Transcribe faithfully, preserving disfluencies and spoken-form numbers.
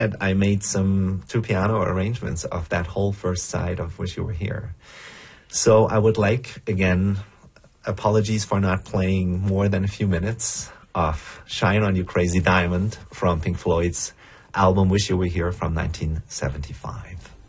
And I made some two piano arrangements of that whole first side of Wish You Were Here. So I would like, again, apologies for not playing more than a few minutes of Shine On You Crazy Diamond from Pink Floyd's album Wish You Were Here from nineteen seventy-five.